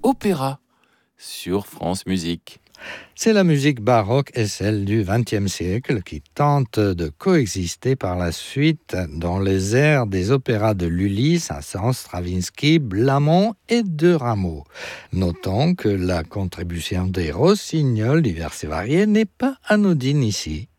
opéra sur France Musique. C'est la musique baroque et celle du XXe siècle qui tentent de coexister par la suite dans les airs des opéras de Lully, Saint-Saëns, Stravinsky, Blamont et de Rameau. Notons que la contribution des rossignols divers et variés n'est pas anodine ici.